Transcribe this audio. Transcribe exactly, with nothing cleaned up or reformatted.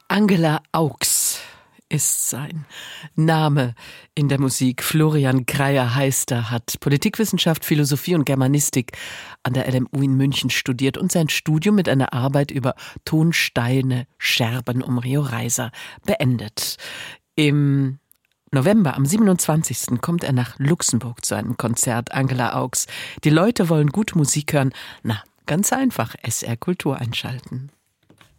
Angela Augs ist sein Name in der Musik. Florian Greyer heißt er, hat Politikwissenschaft, Philosophie und Germanistik an der L M U in München studiert und sein Studium mit einer Arbeit über Tonsteine, Scherben um Rio Reiser beendet. Im November, am siebenundzwanzigsten kommt er nach Luxemburg zu einem Konzert, Angela Augs. Die Leute wollen gute Musik hören. Na, ganz einfach, S R Kultur einschalten.